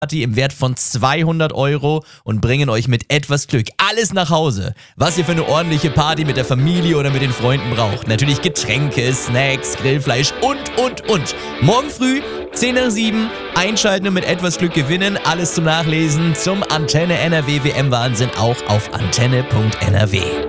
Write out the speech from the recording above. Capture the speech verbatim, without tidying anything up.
Party im Wert von zweihundert Euro und bringen euch mit etwas Glück alles nach Hause, was ihr für eine ordentliche Party mit der Familie oder mit den Freunden braucht. Natürlich Getränke, Snacks, Grillfleisch und, und, und. Morgen früh, zehn nach sieben, einschalten und mit etwas Glück gewinnen. Alles zum Nachlesen zum Antenne N R W W M-Wahnsinn auch auf antenne punkt n r w.